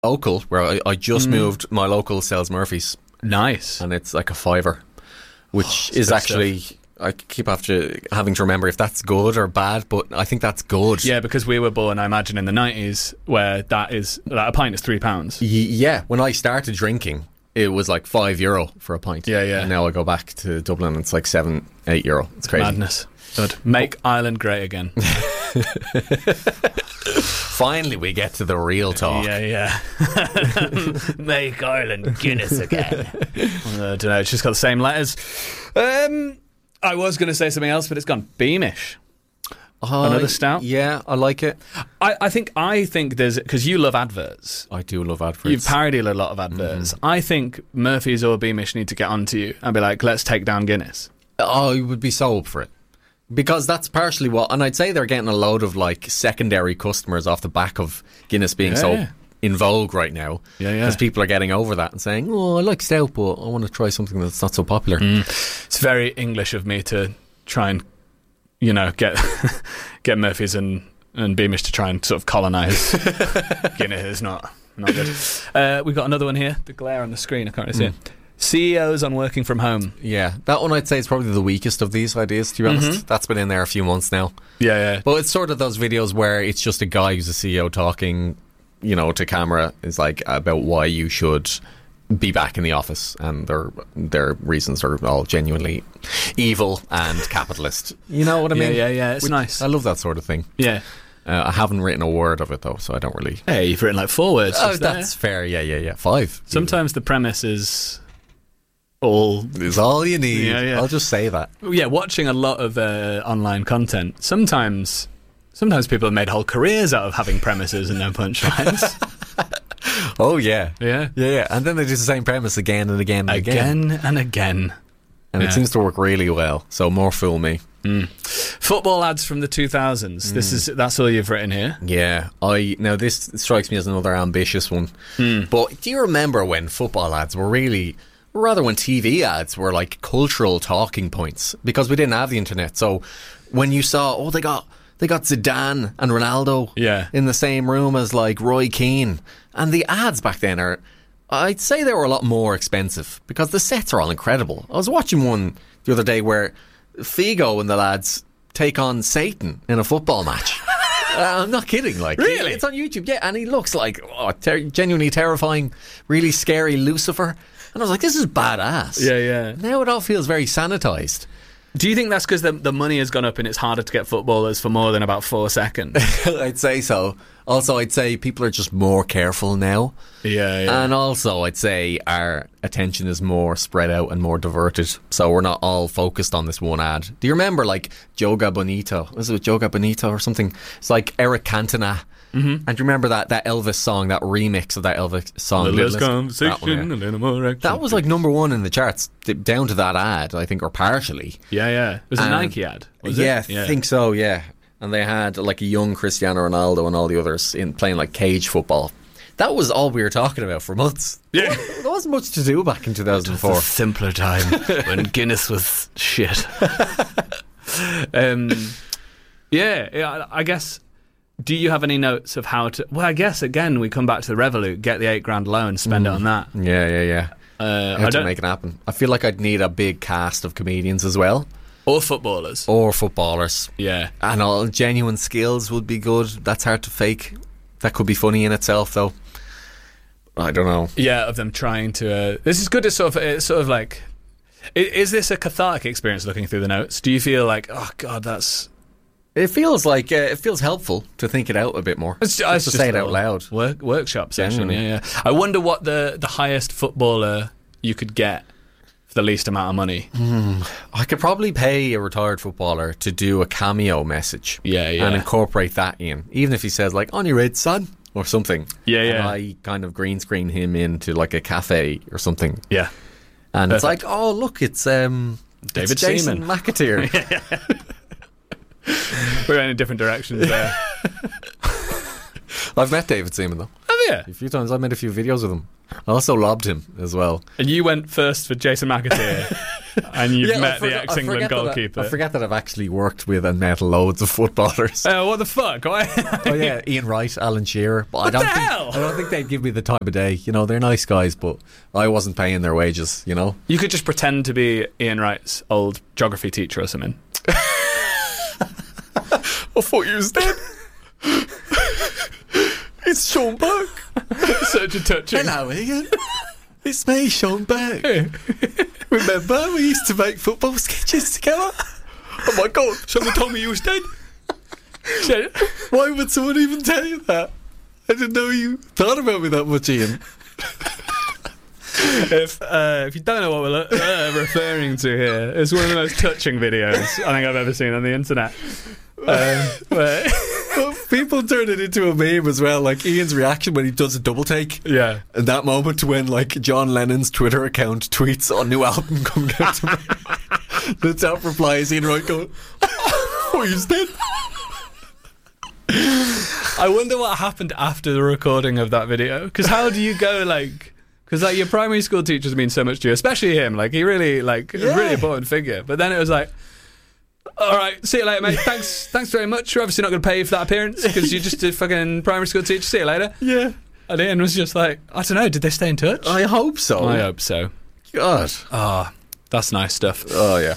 local, where I just moved. My local sells Murphy's, Nice. and it's like a £5, which is good actually... I keep having to remember if that's good or bad, but I think that's good. Yeah, because we were born, I imagine, in the 90s, where a pint is £3. Yeah, when I started drinking, it was like €5 for a pint. Yeah, yeah. And now I go back to Dublin, and it's like €7-8. It's crazy. Madness. Good. Make Ireland great again. Finally, we get to the real talk. Yeah. Make Ireland Guinness again. I don't know, it's just got the same letters. I was going to say something else, but it's gone. Beamish. Another stout? Yeah, I like it. I think there's... Because you love adverts. I do love adverts. You've parodied a lot of adverts. I think Murphy's or Beamish need to get onto you and be like, let's take down Guinness. I would be so up for it. Because that's partially what... And I'd say they're getting a load of like secondary customers off the back of Guinness being so in vogue right now. Yeah. Because people are getting over that and saying, oh, I like stout, but I want to try something that's not so popular. It's very English of me to try and, get Murphy's and Beamish to try and sort of colonise Guinness. Is not good. We've got another one here. The glare on the screen, I can't really see it. CEOs on working from home. Yeah, that one I'd say is probably the weakest of these ideas, to be honest. That's been in there a few months now. Yeah. But it's sort of those videos where it's just a guy who's a CEO talking, to camera, is like about why you should be back in the office, and their reasons are all genuinely evil and capitalist. You know what I mean? Yeah. It's nice. I love that sort of thing. Yeah. I haven't written a word of it though, so I don't really... Hey, you've written like 4 words. Oh, that's fair. Yeah. 5. Sometimes the premise is all you need. Yeah. I'll just say that. Yeah, watching a lot of online content, sometimes people have made whole careers out of having premises and no punchlines. Oh yeah. Yeah. And then they do the same premise again and again and again. And again. And it seems to work really well, so more fool me. Football ads from the 2000s. That's all you've written here. Yeah. Now this strikes me as another ambitious one. But do you remember when football ads were really... Rather, when TV ads were like cultural talking points, because we didn't have the internet. So when you saw, they got Zidane and Ronaldo in the same room as like Roy Keane, and the ads back then I'd say they were a lot more expensive because the sets are all incredible. I was watching one the other day where Figo and the lads take on Satan in a football match. I'm not kidding. Like, really? It's on YouTube. Yeah, and he looks like genuinely terrifying, really scary Lucifer. And I was like, this is badass. Yeah. Now it all feels very sanitised. Do you think that's because the money has gone up and it's harder to get footballers for more than about 4 seconds? I'd say so. Also, I'd say people are just more careful now. Yeah. And also, I'd say our attention is more spread out and more diverted. So we're not all focused on this one ad. Do you remember, like, Joga Bonito? Was it Joga Bonito or something? It's like Eric Cantona. And do you remember that Elvis song, that remix of that Elvis song? Littlest conversation, a little more action. That was like #1 in the charts, down to that ad, I think, or partially. Yeah. It was a Nike ad, was it? Yeah, I think so, yeah. And they had like a young Cristiano Ronaldo and all the others playing like cage football. That was all we were talking about for months. Yeah. There wasn't much to do back in 2004. It was a simpler time when Guinness was shit. Yeah, I guess... Do you have any notes of how to... Well, I guess, again, we come back to the Revolut, get the $8,000 loan, spend it on that. Yeah. How to make it happen. I feel like I'd need a big cast of comedians as well. Or footballers. Yeah. And all genuine skills would be good. That's hard to fake. That could be funny in itself, though. I don't know. Yeah, of them trying to... this is good to sort of like... Is this a cathartic experience looking through the notes? Do you feel like, oh, God, that's... It feels like it feels helpful to think it out a bit more. It's just to say it out loud. Workshop session. Yeah. I wonder what the highest footballer you could get for the least amount of money. I could probably pay a retired footballer to do a cameo message. Yeah. And incorporate that in, even if he says like "on your red, son" or something. Yeah. And I kind of green screen him into like a cafe or something. Yeah. And it's like, oh look, it's David Jason Seaman. McAteer. We're going in different directions there. I've met David Seaman though. Have you? A few times. I've made a few videos with him. I also lobbed him as well. And you went first for Jason McAteer. and you've met the ex-England goalkeeper. I forget that I've actually worked with and met loads of footballers. What the fuck? Why? Oh yeah, Ian Wright, Alan Shearer. But I don't think they'd give me the time of day. You know, they're nice guys, but I wasn't paying their wages. You know, you could just pretend to be Ian Wright's old geography teacher or something. I thought you was dead. It's Sean Burke. Such a touching. Hello, Ian. It's me, Sean Burke. Remember, we used to make football sketches together? Oh my God, someone told me you was dead. Why would someone even tell you that? I didn't know you thought about me that much, Ian. If you don't know what we're referring to here, it's one of the most touching videos I think I've ever seen on the internet. Well, people turn it into a meme as well, like Ian's reaction when he does a double take. Yeah. And that moment when like John Lennon's Twitter account tweets a new album coming out tomorrow. The top reply is Ian Wright going, "Oh, he's dead." I wonder what happened after the recording of that video, because how do you go like, because like your primary school teachers mean so much to you, especially him, like he really like a really important figure, but then it was like, all right, see you later, mate. Thanks very much. We're obviously not going to pay you for that appearance because you're just a fucking primary school teacher. See you later. Yeah. And Ian was just like, I don't know, did they stay in touch? I hope so. I hope so. God. That's nice stuff. Oh, yeah.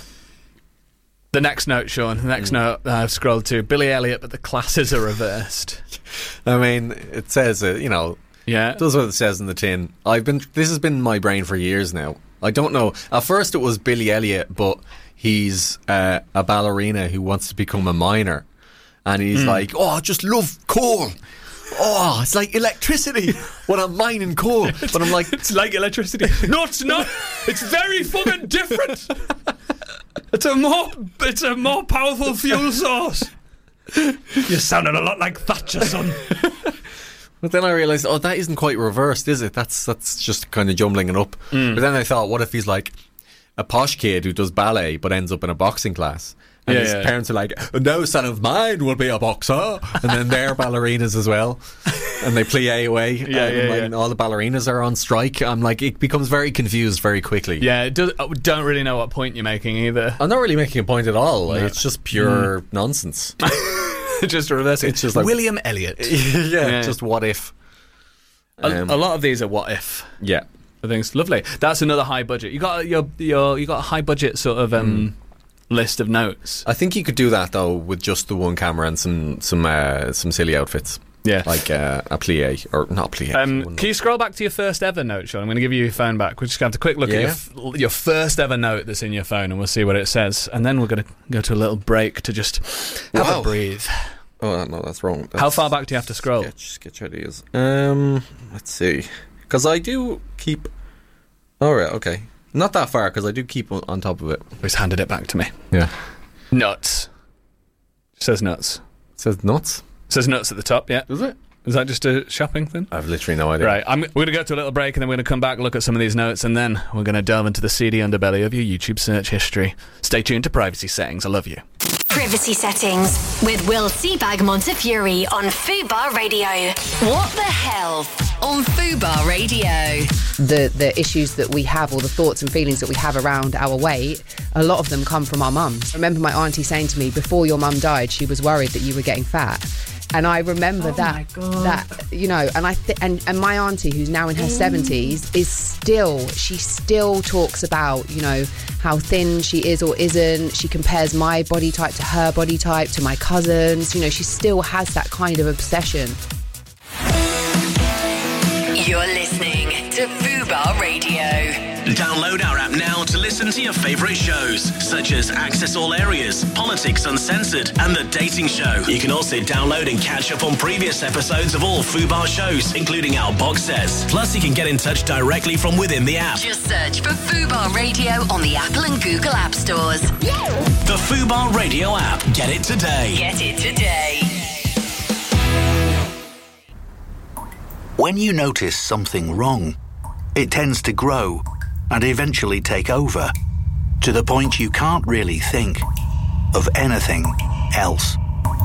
The next note, Sean. The next note I've scrolled to. Billy Elliot, but the classes are reversed. I mean, it says, yeah, that's what it says in the tin. This has been in my brain for years now. I don't know. At first it was Billy Elliot, but he's a ballerina who wants to become a miner. And he's like, I just love coal. Oh, it's like electricity when I'm mining coal. But I'm like, it's like electricity. No, it's not. It's very fucking different. It's a more powerful fuel source. You're sounding a lot like Thatcher, son. But then I realised, that isn't quite reversed, is it? That's just kind of jumbling it up. But then I thought, what if he's like a posh kid who does ballet but ends up in a boxing class? And his parents are like, no son of mine will be a boxer. And then they're ballerinas as well. And they plie away. When all the ballerinas are on strike, I'm like, it becomes very confused very quickly. Yeah, I don't really know what point you're making either. I'm not really making a point at all. No. It's just pure nonsense. Just reversing. It's just like William Elliot. Just what if. A lot of these are what if. Yeah. I think it's lovely. That's another high budget. You got a high budget sort of list of notes. I think you could do that though with just the one camera and some silly outfits. Yeah, like a plie or not plie. Can you scroll back to your first ever note, Sean? I'm going to give you your phone back. We're just going to have a quick look at your first ever note that's in your phone, and we'll see what it says. And then we're going to go to a little break to just have a breathe. Oh no, that's wrong. How far back do you have to scroll? Sketch ideas. Let's see, because I do keep. All right, okay. Not that far, because I do keep on top of it. He's handed it back to me. Yeah. Nuts. It says nuts. It says nuts? It says nuts at the top, yeah. Does it? Is that just a shopping thing? I've literally no idea. Right, we're going to go to a little break and then we're going to come back, look at some of these notes, and then we're going to delve into the seedy underbelly of your YouTube search history. Stay tuned to Privacy Settings. I love you. Privacy Settings with Will Seabag Montefiore on Fubar Radio. What the hell on Fubar Radio? The issues that we have, or the thoughts and feelings that we have around our weight, a lot of them come from our mums. I remember my auntie saying to me, before your mum died, she was worried that you were getting fat. And I remember that, and my auntie, who's now in her 70s, she still talks about, how thin she is or isn't. She compares my body type to her body type, to my cousins. She still has that kind of obsession. You're listening to Fubar Radio. Download our app now to listen to your favourite shows, such as Access All Areas, Politics Uncensored, and The Dating Show. You can also download and catch up on previous episodes of all Fubar shows, including our box sets. Plus, you can get in touch directly from within the app. Just search for Fubar Radio on the Apple and Google App Stores. The Fubar Radio app. Get it today. Get it today. When you notice something wrong, it tends to grow and eventually take over, to the point you can't really think of anything else.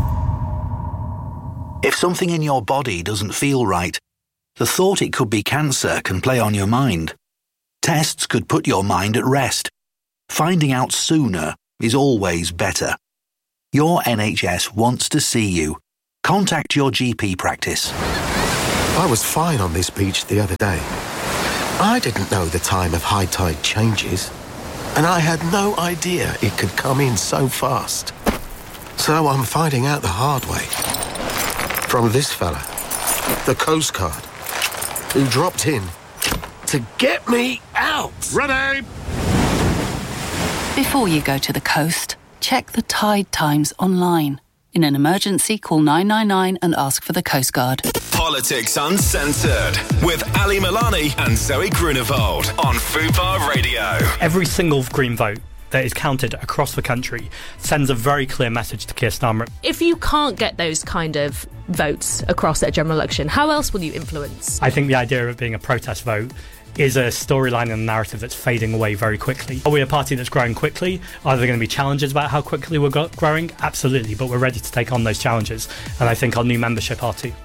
If something in your body doesn't feel right, the thought it could be cancer can play on your mind. Tests could put your mind at rest. finding out sooner is always better. Your NHS wants to see you. Contact your GP practice. I was fine on this beach the other day. I didn't know the time of high tide changes, and I had no idea it could come in so fast. So I'm finding out the hard way. From this fella, the Coast Guard, who dropped in to get me out. Ready! Before you go to the coast, check the tide times online. In an emergency, call 999 and ask for the Coast Guard. Politics Uncensored with Ali Milani and Zoe Grunewald on Fubar Radio. Every single Green vote that is counted across the country sends a very clear message to Keir Starmer. If you can't get those kind of votes across at a general election, how else will you influence? I think the idea of it being a protest vote is a storyline and a narrative that's fading away very quickly. Are we a party that's growing quickly? Are there going to be challenges about how quickly we're growing? Absolutely, but we're ready to take on those challenges, and I think our new membership are too.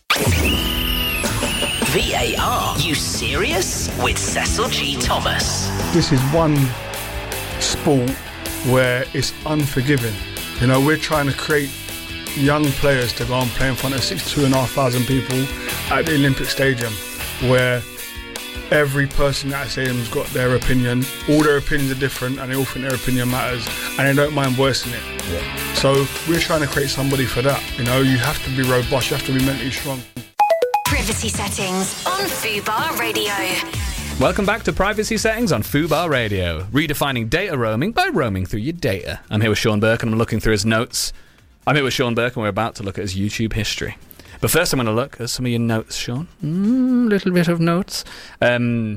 VAR, you serious? With Cecil G. Thomas. This is one sport where it's unforgiving. You know, we're trying to create young players to go and play in front of 62,500 people at the Olympic Stadium, where every person at that stadium's got their opinion. All their opinions are different, and they all think their opinion matters, and they don't mind voicing it. Yeah. So we're trying to create somebody for that. You know, you have to be robust, you have to be mentally strong. Privacy settings on Fubar Radio. Welcome back to Privacy Settings on Fubar Radio, redefining data roaming by roaming through your data. I'm here with Sean Burke and I'm looking through his notes. I'm here with Sean Burke and we're about to look at his YouTube history. But first I'm going to look at some of your notes, Sean. Little bit of notes. There's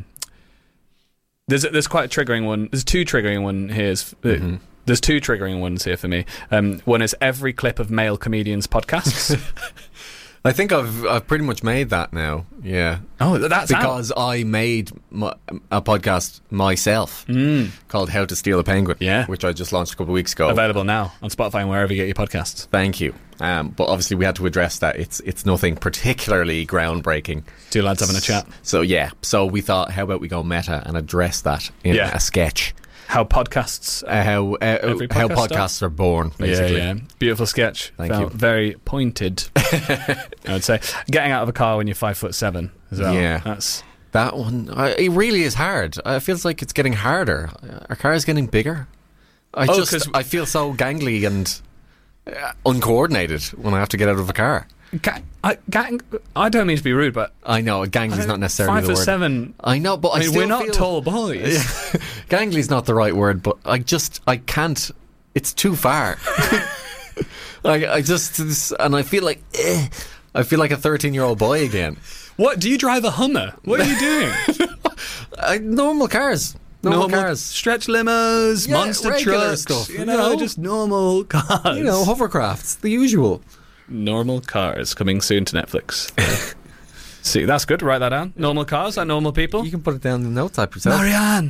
quite a triggering one. There's two triggering ones here. There's two triggering ones here for me. One is every clip of male comedians' podcasts. I think I've pretty much made that now. Yeah. Oh, that's because I made a podcast myself called How to Steal a Penguin. Yeah, which I just launched a couple of weeks ago. Available now on Spotify and wherever you get your podcasts. Thank you. But obviously we had to address that. It's nothing particularly groundbreaking. Two lads having a chat. So yeah. So we thought, how about we go meta and address that in a sketch. How podcasts podcasts are born, basically. Yeah. Beautiful sketch. Thank you. Very pointed, I would say. Getting out of a car when you're 5'7" as well. Yeah. That's that one. It really is hard. It feels like it's getting harder. Our car is getting bigger. I feel so gangly and uncoordinated when I have to get out of a car. I don't mean to be rude, but I know gangly's not necessarily the word. 5'7". I know, but we're not tall boys. Gangly's not the right word, but I can't. It's too far. I feel like a 13-year-old boy again. What do you drive a Hummer? What are you doing? Normal cars. Normal cars, stretch limos, monster trucks, stuff. You know, just normal cars. You know, hovercrafts, the usual. Normal cars coming soon to Netflix. See, that's good. Write that down. Normal cars, like normal people. You can put it down in the notes app yourself. Marianne,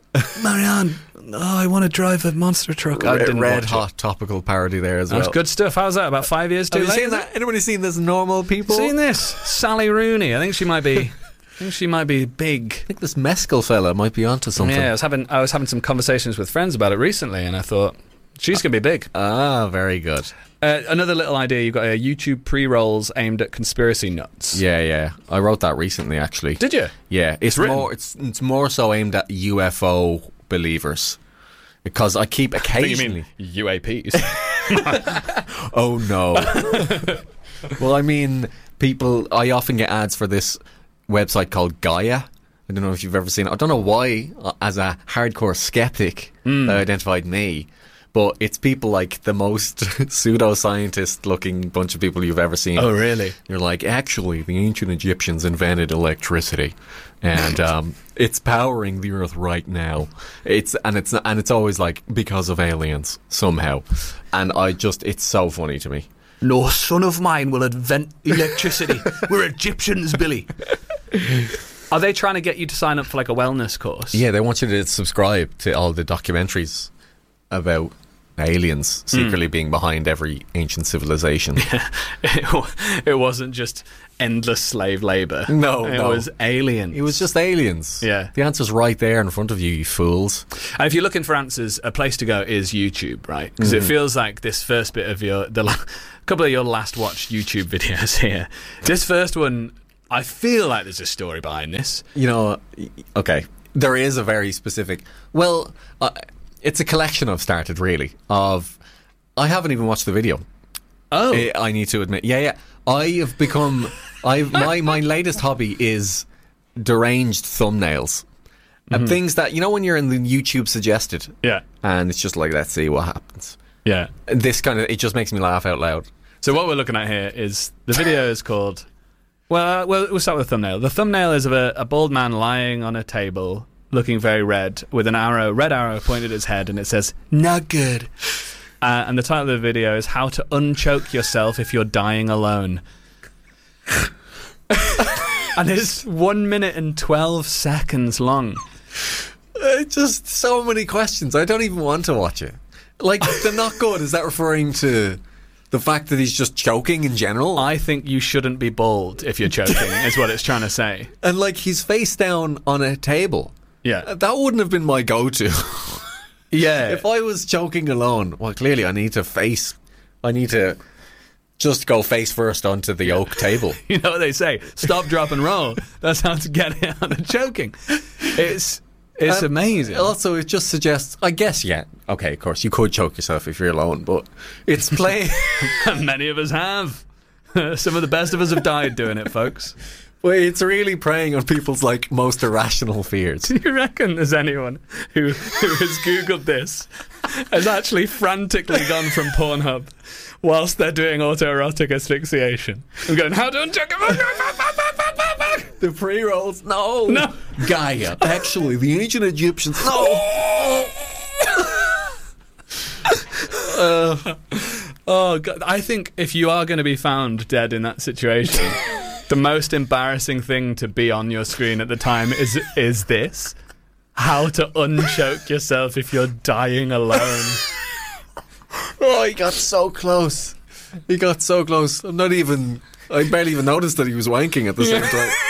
I want to drive a monster truck. Red hot topical parody there as well. That's good stuff. How's that? About 5 years too late? Seen that? Anybody seen this? Normal people. Seen this? Sally Rooney. I think she might be big. I think this Mescal fella might be onto something. Yeah, I was having some conversations with friends about it recently, and I thought she's going to be big. Ah, very good. Another little idea, you've got a YouTube pre-rolls aimed at conspiracy nuts. Yeah. I wrote that recently, actually. Did you? Yeah. It's more so aimed at UFO believers. Because I keep occasionally... I think you mean UAPs. Oh, no. Well, I mean, I often get ads for this website called Gaia. I don't know if you've ever seen it. I don't know why, as a hardcore skeptic, that identified me. But it's people like the most pseudoscientist-looking bunch of people you've ever seen. Oh, really? You're like, actually, the ancient Egyptians invented electricity, and it's powering the Earth right now. It's always like because of aliens somehow, and it's so funny to me. No son of mine will invent electricity. We're Egyptians, Billy. Are they trying to get you to sign up for like a wellness course? Yeah, they want you to subscribe to all the documentaries about aliens secretly being behind every ancient civilization. It wasn't just endless slave labour. No, it was aliens. It was just aliens. Yeah. The answer's right there in front of you, you fools. And if you're looking for answers, a place to go is YouTube, right? Because it feels like this first bit of couple of your last watched YouTube videos here. This first one, I feel like there's a story behind this. You know, okay, there is a very specific... Well, it's a collection I've started, really, of... I haven't even watched the video. Oh. I need to admit. Yeah. I have become... my latest hobby is deranged thumbnails. And things that, you know, when you're in the YouTube suggested, and it's just like, let's see what happens. Yeah. This kind of, it just makes me laugh out loud. So what we're looking at here is, the video is called, well, we'll start with the thumbnail. The thumbnail is of a bald man lying on a table, looking very red, with an red arrow pointed at his head, and it says, "Not good." And the title of the video is "How to Unchoke Yourself If You're Dying Alone." And it's 1 minute and 12 seconds long. Just so many questions. I don't even want to watch it. Like, the not good, is that referring to the fact that he's just choking in general? I think you shouldn't be bald if you're choking, is what it's trying to say. And, like, he's face down on a table. Yeah. That wouldn't have been my go-to. Yeah. If I was choking alone, well, clearly I need to just go face first onto the oak table. You know what they say? Stop, drop, and roll. That's how to get out of choking. It's amazing. Also, it just suggests, I guess, okay, of course, you could choke yourself if you're alone, but it's playing... Many of us have. Some of the best of us have died doing it, folks. Well, it's really preying on people's, like, most irrational fears. Do you reckon there's anyone who has Googled this, has actually frantically gone from Pornhub whilst they're doing autoerotic asphyxiation and going, how to unchoke it? The pre-rolls? No. Gaia. Actually, the ancient Egyptians. No. Oh, God. I think if you are going to be found dead in that situation, the most embarrassing thing to be on your screen at the time is this. How to unchoke yourself if you're dying alone. Oh, he got so close. I barely even noticed that he was wanking at the same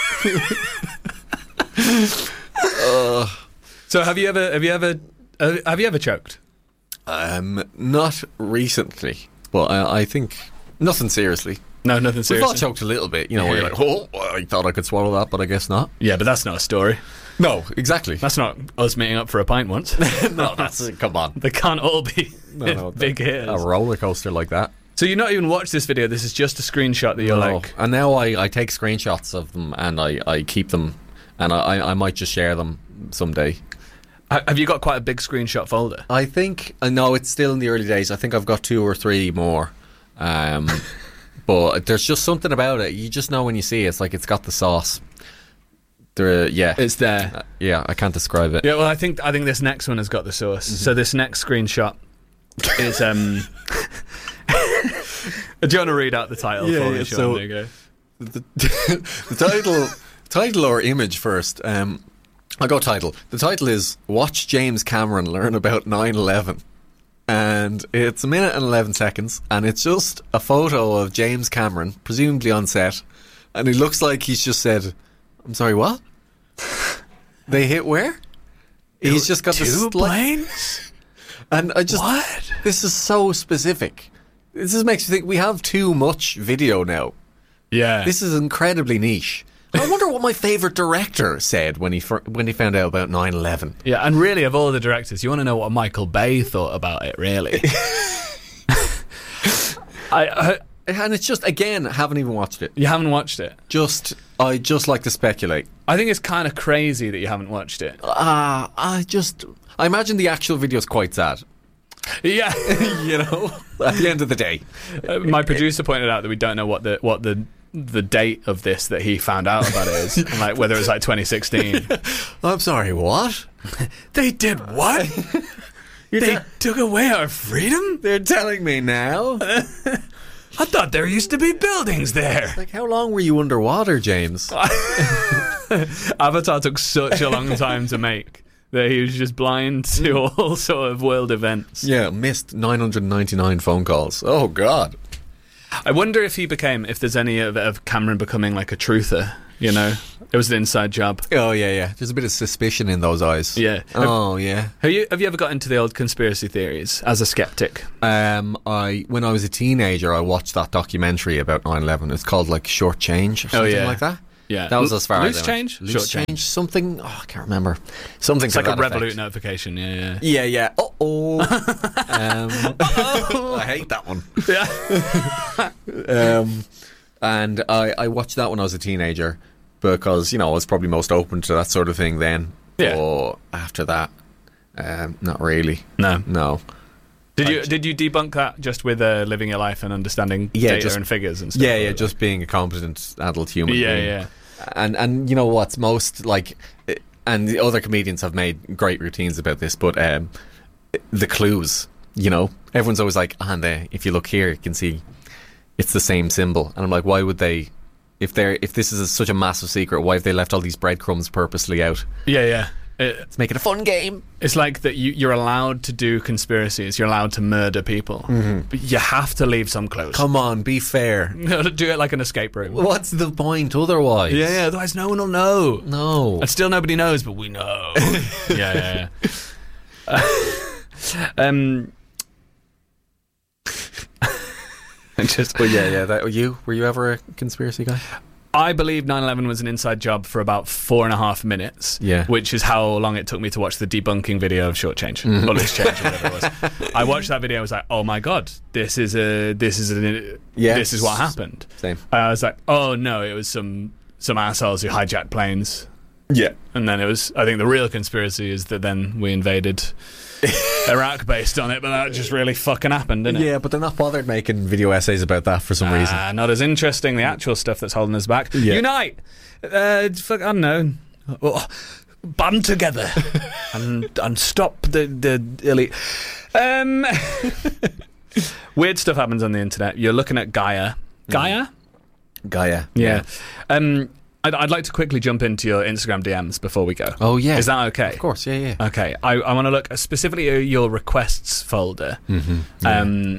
time. So have you ever choked? Not recently, but I think nothing seriously. No, nothing seriously. We've all choked a little bit, you know, where you're like, oh, I thought I could swallow that, but I guess not. Yeah, but that's not a story. No, exactly. That's not us meeting up for a pint once. No, come on. They can't all be big hits. A roller coaster like that. So you've not even watched this video, this is just a screenshot that you're like... And now I take screenshots of them and I keep them, and I might just share them someday. Have you got quite a big screenshot folder? I think... No, it's still in the early days. I think I've got 2 or 3 more. But there's just something about it. You just know when you see it. It's like it's got the sauce. It's there. I can't describe it. Yeah, well, I think this next one has got the sauce. Mm-hmm. So this next screenshot is... Do you want to read out the title for me, Sean? So there you go. The title or image first. I'll go title. The title is Watch James Cameron Learn About 9/11. And it's 1 minute and 11 seconds, and it's just a photo of James Cameron, presumably on set, and he looks like he's just said, I'm sorry, what? They hit where? He's just got 2 planes? And I just... What? This is so specific. This just makes you think we have too much video now. Yeah. This is incredibly niche. I wonder what my favourite director said when he found out about 9/11. Yeah, and really, of all the directors, you want to know what Michael Bay thought about it, really. And it's just, again, I haven't even watched it. You haven't watched it? I just like to speculate. I think it's kind of crazy that you haven't watched it. I imagine the actual video is quite sad. Yeah. You know, at the end of the day. My producer pointed out that we don't know what the date of this that he found out about it is, and like whether it was like 2016. I'm sorry, what? They did what? They took away our freedom? They're telling me now? I thought there used to be buildings there. Like, how long were you underwater, James? Avatar took such a long time to make that he was just blind to all sort of world events. Yeah, missed 999 phone calls. Oh, God. I wonder if there's any of Cameron becoming like a truther, you know? It was an inside job. Oh, yeah. There's a bit of suspicion in those eyes. Yeah. Yeah. Have you ever got into the old conspiracy theories as a skeptic? When I was a teenager, I watched that documentary about 9/11. It's called like Short Change or something like that. Yeah. That was as far as Loose change? Loose change? Something. Oh, I can't remember. Something It's to like a that Revolut effect. notification, yeah. Yeah. I hate that one. Yeah. And I watched that when I was a teenager because, I was probably most open to that sort of thing then. Yeah. But after that, not really. No. Did you debunk that just with living your life and understanding data and figures and stuff? Yeah, just being a competent adult human being. Yeah. And you know what's most like, and the other comedians have made great routines about this, but the clues, everyone's always like, and if you look here, you can see it's the same symbol. And I'm like, why would they, if this is such a massive secret, why have they left all these breadcrumbs purposely out? Yeah. Let's make it a fun game. It's like that you're allowed to do conspiracies, you're allowed to murder people, but you have to leave some clues. Come on, be fair. Do it like an escape room. What's the point otherwise? Yeah, otherwise no one will know. No. And still nobody knows, but we know. Yeah. Were you ever a conspiracy guy? I believe 9/11 was an inside job for about 4.5 minutes, which is how long it took me to watch the debunking video of Short Change, or Loose Change, or whatever it was. I watched that video, I was like, oh my God, this is what happened. Same. I was like, oh no, it was some assholes who hijacked planes. Yeah. And then I think the real conspiracy is that then we invaded Iraq based on it, but that just really fucking happened, didn't it? Yeah, but they're not bothered making video essays about that for some reason. Not as interesting, the actual stuff that's holding us back. Yeah. Unite! I don't know. Band together and stop the elite. Weird stuff happens on the internet. You're looking at Gaia. Gaia. Yeah. I'd like to quickly jump into your Instagram DMs before we go. Oh, yeah. Is that okay? Of course, yeah. Okay, I want to look specifically at your requests folder. I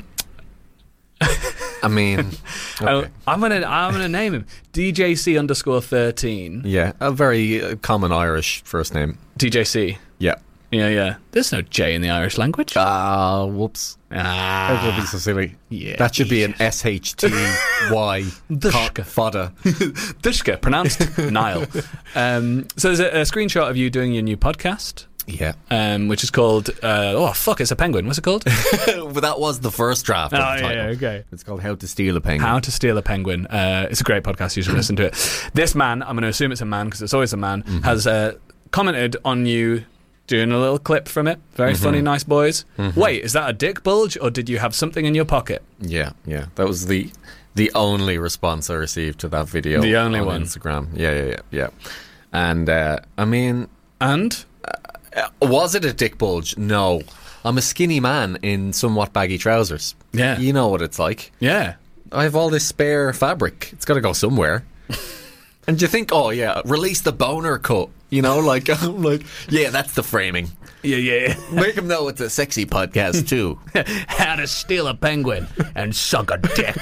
mean, okay. I'm gonna name him DJC_13. Yeah, a very common Irish first name. DJC. Yeah. There's no J in the Irish language. Whoops. That would be so silly. Yeah. That should be an SHTY. Fodder. Dushka, pronounced Nile. So there's a screenshot of you doing your new podcast. Yeah. Which is called it's a penguin. What's it called? Well, that was the first draft of the title. Yeah, okay. It's called How to Steal a Penguin. How to Steal a Penguin. It's a great podcast. You should listen to it. This man, I'm going to assume it's a man because it's always a man, has commented on you doing a little clip from it. Very funny, nice boys. Wait, is that a dick bulge or did you have something in your pocket? Yeah. That was the only response I received to that video. The only on one. Instagram. Yeah. And I mean, was it a dick bulge? No. I'm a skinny man in somewhat baggy trousers. Yeah. You know what it's like. Yeah. I have all this spare fabric. It's got to go somewhere. And you think, release the boner cut. I'm like, yeah, that's the framing. Yeah. Make them know it's a sexy podcast too. How to Steal a Penguin and Suck a Dick.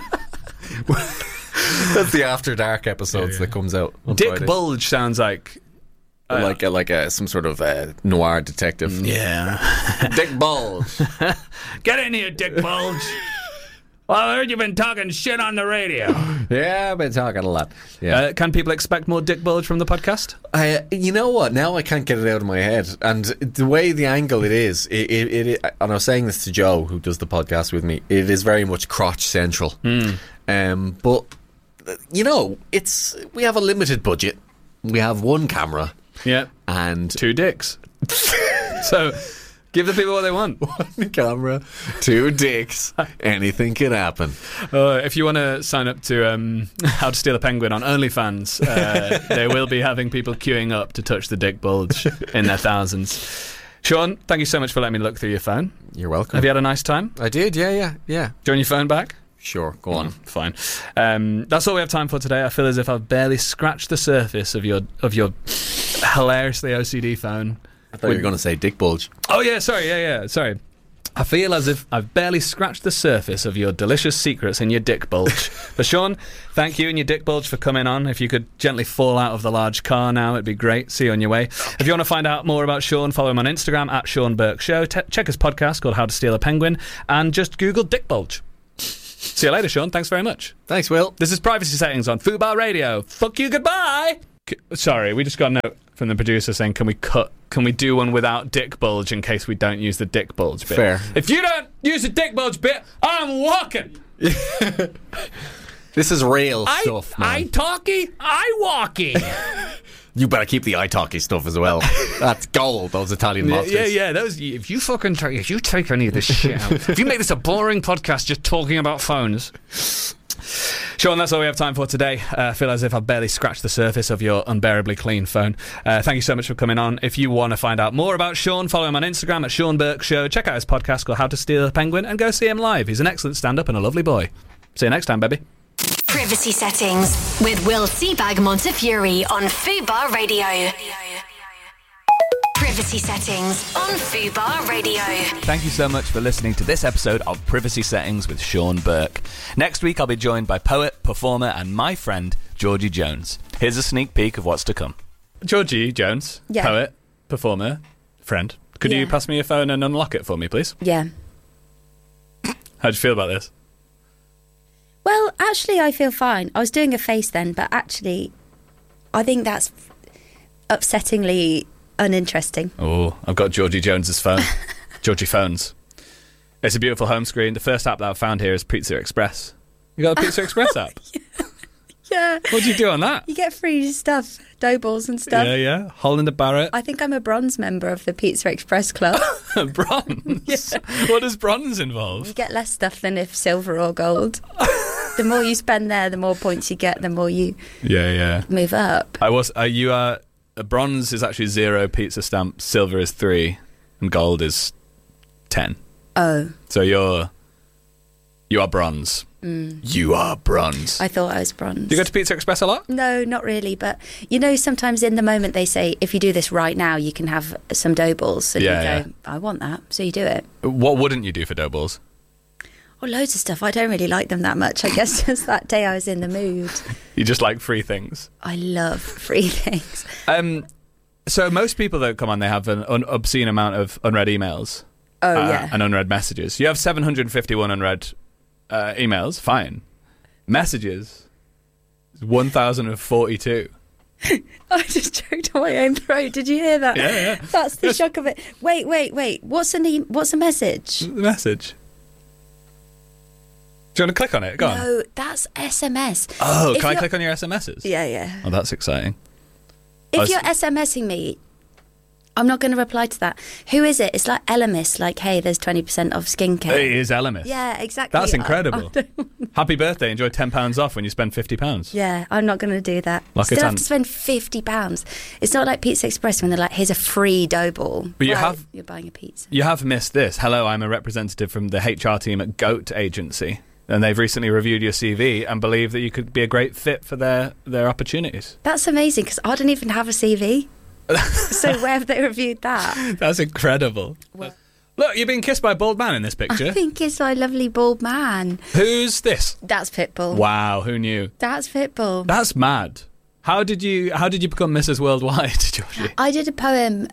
That's the After Dark episodes that comes out on Dick Friday. Bulge sounds like some sort of noir detective. Yeah. Dick Bulge. Get in here, Dick Bulge. Well, I heard you've been talking shit on the radio. Yeah, I've been talking a lot. Yeah. Can people expect more Dick Bulge from the podcast? You know what? Now I can't get it out of my head. And the way the angle it is, and I was saying this to Joe, who does the podcast with me, it is very much crotch central. But, we have a limited budget. We have one camera. Yeah. And 2 dicks. So... give the people what they want. One camera, 2 dicks. Anything can happen. If you want to sign up to How to Steal a Penguin on OnlyFans, they will be having people queuing up to touch the dick bulge in their thousands. Sean, thank you so much for letting me look through your phone. You're welcome. Have you had a nice time? I did, yeah. Do you want your phone back? Sure, go on. Fine. That's all we have time for today. I feel as if I've barely scratched the surface of your hilariously OCD phone. I thought you were going to say dick bulge. Oh, yeah, sorry. I feel as if I've barely scratched the surface of your delicious secrets in your dick bulge. But Sean, thank you and your dick bulge for coming on. If you could gently fall out of the large car now, it'd be great. See you on your way. If you want to find out more about Sean, follow him on Instagram at Sean Burke Show. Check his podcast called How to Steal a Penguin and just Google dick bulge. See you later, Sean. Thanks very much. Thanks, Will. This is Privacy Settings on Fubar Radio. Fuck you, goodbye. Sorry, we just got a note from the producer saying, can we do one without dick bulge in case we don't use the dick bulge bit? Fair. If you don't use the dick bulge bit, I'm walking. This is real stuff, man. I walkie. You better keep the italki stuff as well. That's gold, those Italian monsters. Yeah. Those. If you take any of this shit out, if you make this a boring podcast just talking about phones. Sean, that's all we have time for today. I feel as if I've barely scratched the surface of your unbearably clean phone. Thank you so much for coming on. If you want to find out more about Sean, follow him on Instagram at Sean Burke Show. Check out his podcast called How to Steal a Penguin and go see him live. He's an excellent stand-up and a lovely boy. See you next time, baby. Privacy Settings with Will Seabag Montefiore on Fubar Radio. Privacy Settings on Fubar Radio. Thank you so much for listening to this episode of Privacy Settings with Sean Burke. Next week I'll be joined by poet, performer and my friend Georgie Jones. Here's a sneak peek of what's to come. Georgie Jones, poet, performer, friend. Could you pass me your phone and unlock it for me, please? Yeah. How'd you feel about this? Well, actually, I feel fine. I was doing a face then, but actually, I think that's upsettingly uninteresting. Oh, I've got Georgie Jones's phone. Georgie Phones. It's a beautiful home screen. The first app that I've found here is Pizza Express. You got a Pizza Express app? Yeah. What do you do on that? You get free stuff, dough balls and stuff. Yeah. Holland and Barrett. I think I'm a bronze member of the Pizza Express Club. Bronze? Yeah. What does bronze involve? You get less stuff than if silver or gold. The more you spend there, the more points you get, the more you move up. Bronze is actually 0 pizza stamp, silver is 3, and gold is 10. Oh. So you are bronze. You are bronze. I thought I was bronze. Do you go to Pizza Express a lot? No, not really. But, sometimes in the moment they say, if you do this right now, you can have some dough balls. And you go, I want that. So you do it. What wouldn't you do for dough balls? Oh, loads of stuff. I don't really like them that much. I guess just that day I was in the mood. You just like free things? I love free things. So most people that come on, they have an obscene amount of unread emails. Oh, yeah. And unread messages. You have 751 unread emails. Fine. Messages, 1,042. I just choked on my own throat. Did you hear that? Yeah. That's the shock of it. Wait. What's a message? The message. Do you want to click on it? Go on. No, that's SMS. Oh, can I click on your SMSs? Yeah. Oh, that's exciting. If you're SMSing me, I'm not going to reply to that. Who is it? It's like Elemis, like, hey, there's 20% off skincare. It is Elemis. Yeah, exactly. That's incredible. Happy birthday. Enjoy £10 off when you spend £50. Yeah, I'm not going to do that. Still have to spend £50. It's not like Pizza Express when they're like, here's a free dough ball. But you're buying a pizza. You have missed this. Hello, I'm a representative from the HR team at Goat Agency. And they've recently reviewed your CV and believe that you could be a great fit for their opportunities. That's amazing, because I don't even have a CV. So where have they reviewed that? That's incredible. Well, look, you're being kissed by a bald man in this picture. I've been kissed by a lovely bald man. Who's this? That's Pitbull. Wow, who knew? That's Pitbull. That's mad. How did you become Mrs. Worldwide, Georgie? I did a poem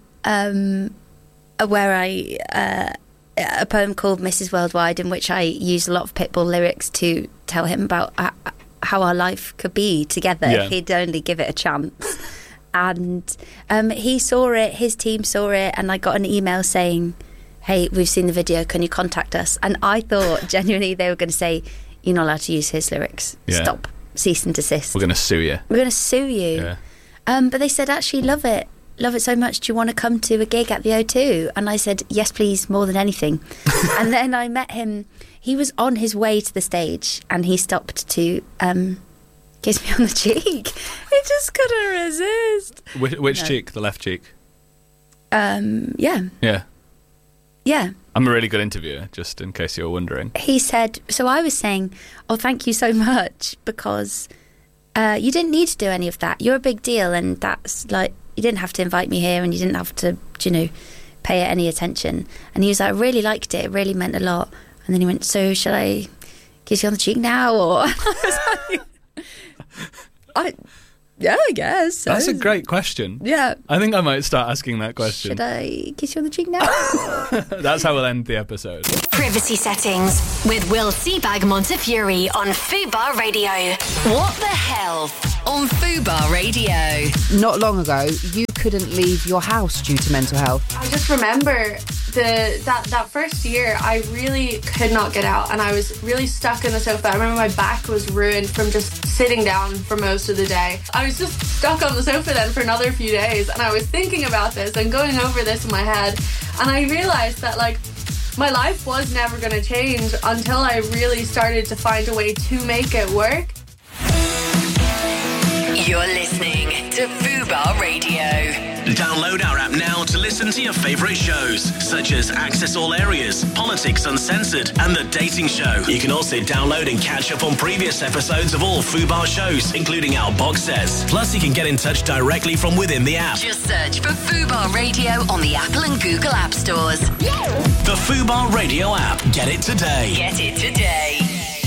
where a poem called Mrs. Worldwide, in which I used a lot of Pitbull lyrics to tell him about how our life could be together if he'd only give it a chance. And he saw it, his team saw it, and I got an email saying, hey, we've seen the video, can you contact us? And I thought genuinely they were going to say, you're not allowed to use his lyrics. Stop. Cease and desist. We're going to sue you. We're going to sue you. Yeah. But they said, actually, love it so much. Do you want to come to a gig at the O2? And I said, yes, please, more than anything. And then I met him. He was on his way to the stage, and he stopped to kiss me on the cheek. I just couldn't resist. Which cheek? The left cheek? Yeah. Yeah. I'm a really good interviewer, just in case you were wondering. He said, so I was saying, oh, thank you so much, because you didn't need to do any of that. You're a big deal, and that's like, you didn't have to invite me here, and you didn't have to pay it any attention. And he was like, I really liked it. It really meant a lot. And then he went, so shall I kiss you on the cheek now? Or I was like, yeah, I guess. That's a great question. Yeah. I think I might start asking that question. Should I kiss you on the cheek now? That's how we'll end the episode. Privacy Settings with Will Seabag Montefiore on Fubar Radio. What the hell on Fubar Radio? Not long ago, you couldn't leave your house due to mental health. I just remember that first year, I really could not get out, and I was really stuck in the sofa. I remember my back was ruined from just sitting down for most of the day. I was just stuck on the sofa then for another few days, and I was thinking about this and going over this in my head, and I realised that my life was never going to change until I really started to find a way to make it work. You're listening to Fubar Radio. Download our app now to listen to your favourite shows, such as Access All Areas, Politics Uncensored, and The Dating Show. You can also download and catch up on previous episodes of all Fubar shows, including our box sets. Plus, you can get in touch directly from within the app. Just search for Fubar Radio on the Apple and Google App Stores. The Fubar Radio app. Get it today. Get it today.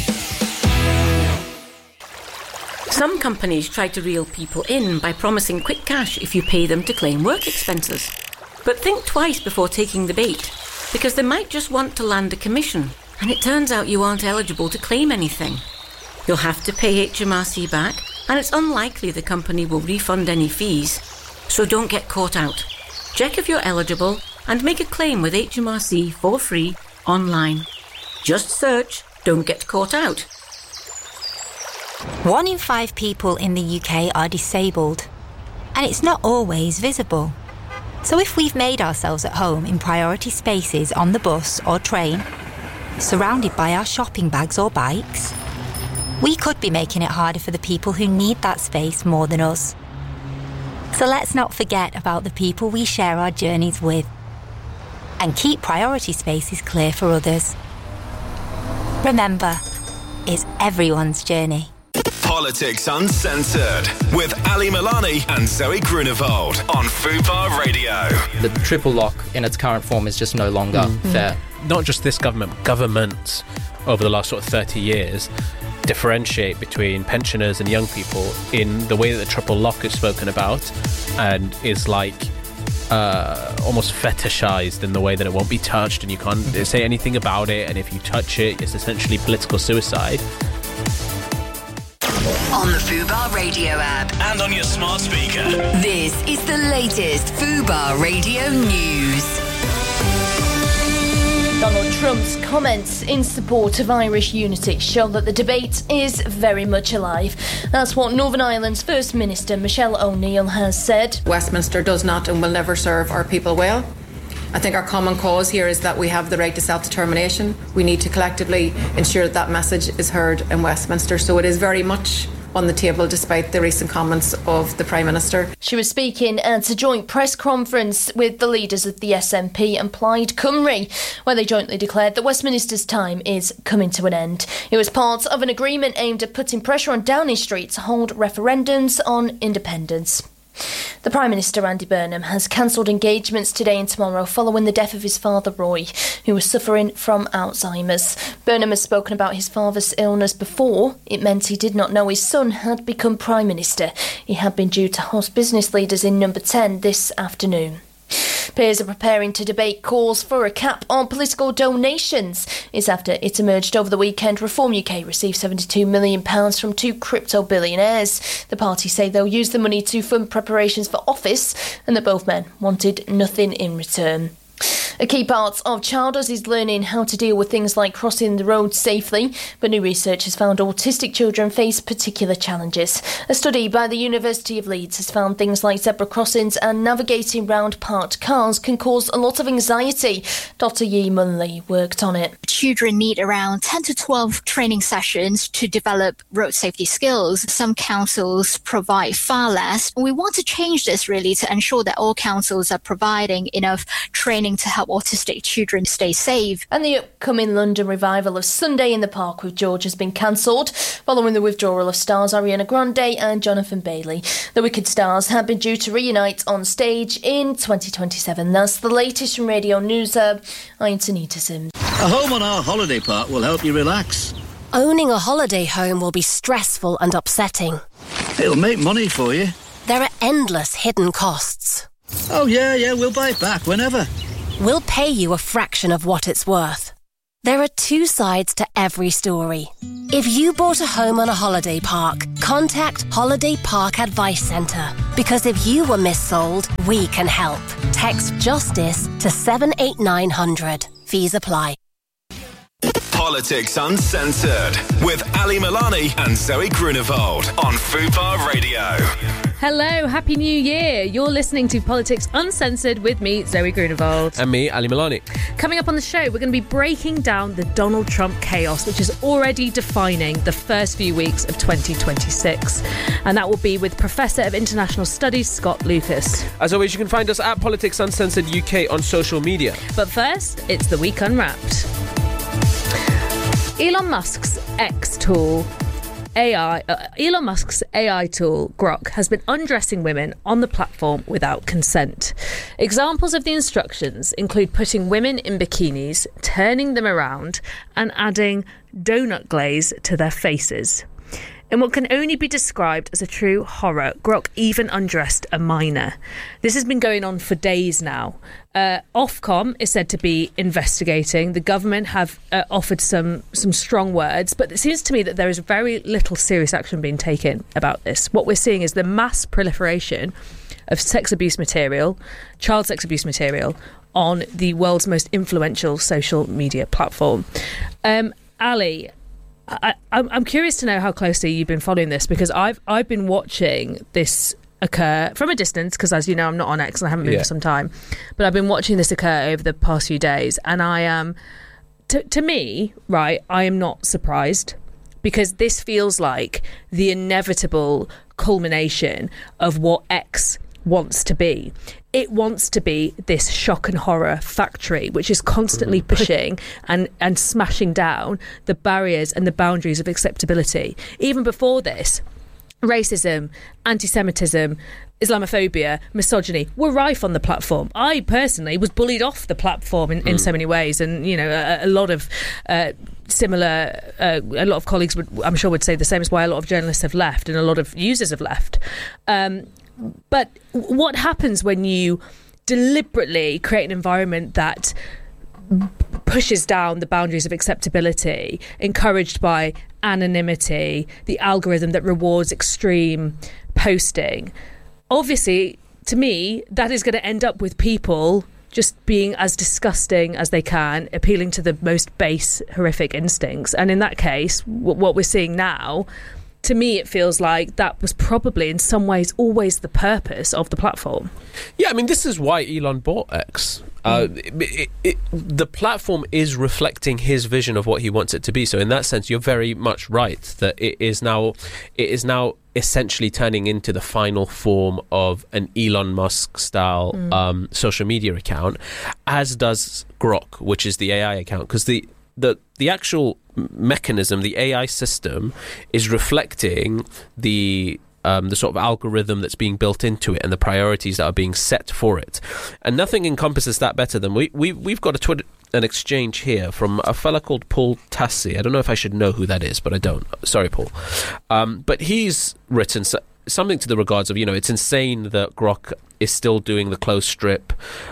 Some companies try to reel people in by promising quick cash if you pay them to claim work expenses. But think twice before taking the bait, because they might just want to land a commission, and it turns out you aren't eligible to claim anything. You'll have to pay HMRC back, and it's unlikely the company will refund any fees. So don't get caught out. Check if you're eligible and make a claim with HMRC for free online. Just search "Don't Get Caught Out." 1 in 5 people in the UK are disabled, and it's not always visible. So if we've made ourselves at home in priority spaces on the bus or train, surrounded by our shopping bags or bikes, we could be making it harder for the people who need that space more than us. So let's not forget about the people we share our journeys with, and keep priority spaces clear for others. Remember, it's everyone's journey. Politics Uncensored with Ali Milani and Zoe Grunewald on Fubar Radio. The triple lock in its current form is just no longer fair. Not just this government, but governments over the last sort of 30 years differentiate between pensioners and young people in the way that the triple lock is spoken about, and is almost fetishized in the way that it won't be touched and you can't say anything about it, and if you touch it, it's essentially political suicide. On the Fubar Radio app. And on your smart speaker. This is the latest Fubar Radio news. Donald Trump's comments in support of Irish unity show that the debate is very much alive. That's what Northern Ireland's First Minister Michelle O'Neill has said. Westminster does not and will never serve our people well. I think our common cause here is that we have the right to self-determination. We need to collectively ensure that that message is heard in Westminster. So it is very much on the table despite the recent comments of the Prime Minister. She was speaking at a joint press conference with the leaders of the SNP and Plaid Cymru, where they jointly declared that Westminster's time is coming to an end. It was part of an agreement aimed at putting pressure on Downing Street to hold referendums on independence. The Prime Minister, Andy Burnham, has cancelled engagements today and tomorrow following the death of his father, Roy, who was suffering from Alzheimer's. Burnham has spoken about his father's illness before. It meant he did not know his son had become Prime Minister. He had been due to host business leaders in Number 10 this afternoon. Peers are preparing to debate calls for a cap on political donations. It's after it emerged over the weekend Reform UK received £72 million from 2 crypto billionaires. The party say they'll use the money to fund preparations for office and that both men wanted nothing in return. A key part of childhood is learning how to deal with things like crossing the road safely, but new research has found autistic children face particular challenges. A study by the University of Leeds has found things like zebra crossings and navigating round parked cars can cause a lot of anxiety. Dr. Yi Munley worked on it. Children need around 10 to 12 training sessions to develop road safety skills. Some councils provide far less. We want to change this really to ensure that all councils are providing enough training to help help autistic children stay safe. And the upcoming London revival of Sunday in the Park with George has been cancelled following the withdrawal of stars Ariana Grande and Jonathan Bailey. The Wicked stars had been due to reunite on stage in 2027. That's the latest from Radio News Hub. I'm Tanita Sims. A home on our holiday park will help you relax. Owning a holiday home will be stressful and upsetting. It'll make money for you. There are endless hidden costs. Oh, yeah, we'll buy it back whenever. We'll pay you a fraction of what it's worth. There are two sides to every story. If you bought a home on a holiday park, contact Holiday Park Advice Centre. Because if you were missold, we can help. Text JUSTICE to 78900. Fees apply. Politics Uncensored with Ali Milani and Zoe Grunewald on Fubar Radio. Hello, Happy New Year. You're listening to Politics Uncensored with me, Zoe Grunewald. And me, Ali Milani. Coming up on the show, we're going to be breaking down the Donald Trump chaos, which is already defining the first few weeks of 2026. And that will be with Professor of International Studies, Scott Lucas. As always, you can find us at Politics Uncensored UK on social media. But first, it's the Week Unwrapped. Elon Musk's AI tool, Grok, has been undressing women on the platform without consent. Examples of the instructions include putting women in bikinis, turning them around, and adding donut glaze to their faces. In what can only be described as a true horror, Grok even undressed a minor. This has been going on for days now. Ofcom is said to be investigating. The government have offered some strong words, but it seems to me that there is very little serious action being taken about this. What we're seeing is the mass proliferation of sex abuse material, child sex abuse material, on the world's most influential social media platform. Ali, I'm curious to know how closely you've been following this, because I've been watching this occur from a distance, because as you know, I'm not on X and I haven't been for some time, but I've been watching this occur over the past few days, and I am, to me, right, I am not surprised, because this feels like the inevitable culmination of what X wants to be. It wants to be this shock and horror factory, which is constantly pushing and smashing down the barriers and the boundaries of acceptability. Even before this, racism, anti-Semitism, Islamophobia, misogyny were rife on the platform. I personally was bullied off the platform in so many ways, and you know, a lot of similar, a lot of colleagues I'm sure would say the same. Is why a lot of journalists have left and a lot of users have left. But what happens when you deliberately create an environment that pushes down the boundaries of acceptability, encouraged by anonymity, the algorithm that rewards extreme posting? Obviously, to me, that is going to end up with people just being as disgusting as they can, appealing to the most base, horrific instincts. And in that case, what we're seeing now, to me, it feels like that was probably in some ways always the purpose of the platform. Yeah, I mean, this is why Elon bought X. The platform is reflecting his vision of what he wants it to be. So in that sense, you're very much right that it is now essentially turning into the final form of an Elon Musk style social media account, as does Grok, which is the AI account, because the actual mechanism, the AI system, is reflecting the sort of algorithm that's being built into it and the priorities that are being set for it. And nothing encompasses that better than we've got an exchange here from a fella called Paul Tassi. I don't know if I should know who that is, but I don't. Sorry, Paul. But he's written something to the regards of, you know, it's insane that Grok is still doing the close strip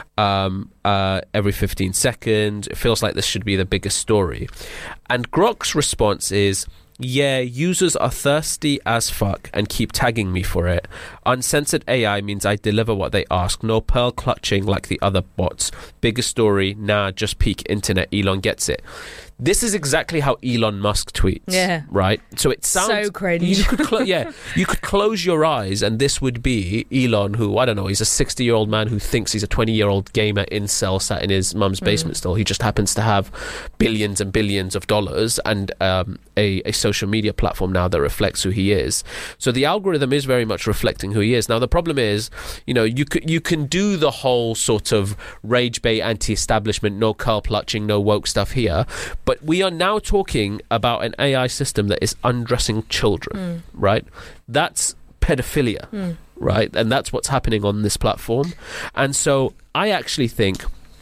every 15 seconds. It feels like this should be the biggest story. And Grok's response is, yeah, users are thirsty as fuck and keep tagging me for it. Uncensored AI means I deliver what they ask. No pearl clutching like the other bots. Biggest story, nah, just peak internet. Elon gets it. This is exactly how Elon Musk tweets. Yeah. Right? So it sounds... So cringe. You could you could close your eyes and this would be Elon, who, I don't know, he's a 60-year-old man who thinks he's a 20-year-old gamer incel sat in his mum's basement still. He just happens to have billions and billions of dollars and a social media platform now that reflects who he is. So the algorithm is very much reflecting who he is. Now, the problem is, you can do the whole sort of rage bait, anti-establishment, no curl clutching, no woke stuff here, but we are now talking about an AI system that is undressing children, right? That's pedophilia, right? And that's what's happening on this platform. And so I actually think,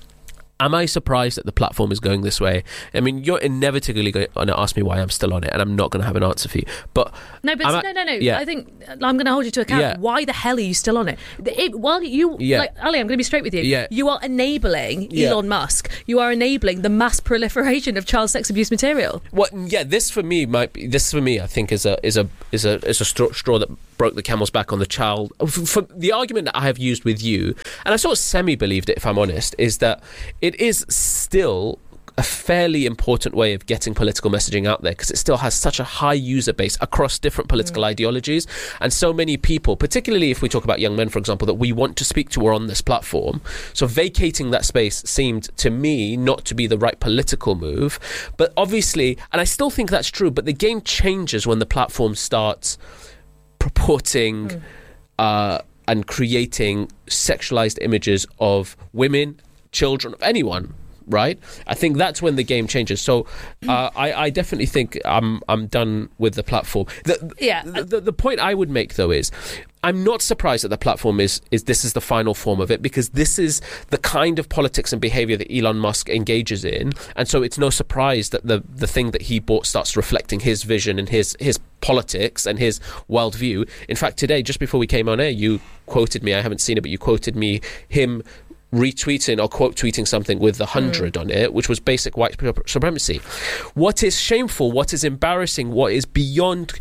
am I surprised that the platform is going this way? I mean, you're inevitably going to ask me why I'm still on it, and I'm not going to have an answer for you. But no. Yeah. I think I'm going to hold you to account. Yeah. Why the hell are you still on it? Ali, I'm going to be straight with you. Yeah. You are enabling Elon Musk. You are enabling the mass proliferation of child sex abuse material. This for me, I think, is a straw that broke the camel's back on the child. For the argument that I have used with you, and I sort of semi-believed it, if I'm honest, is that it is still a fairly important way of getting political messaging out there because it still has such a high user base across different political ideologies, and so many people, particularly if we talk about young men, for example, that we want to speak to are on this platform. So vacating that space seemed to me not to be the right political move. But obviously, and I still think that's true, but the game changes when the platform starts purporting and creating sexualized images of women, children, of anyone, right? I think that's when the game changes. So I definitely think I'm done with the platform. The point I would make, though, is I'm not surprised that the platform is this is the final form of it, because this is the kind of politics and behavior that Elon Musk engages in, and so it's no surprise that the thing that he bought starts reflecting his vision and his politics and his worldview. In fact, today, just before we came on air, you quoted me, I haven't seen it, but you quoted me him retweeting or quote tweeting something with the 100 on it, which was basic white supremacy. What is shameful, what is embarrassing, what is beyond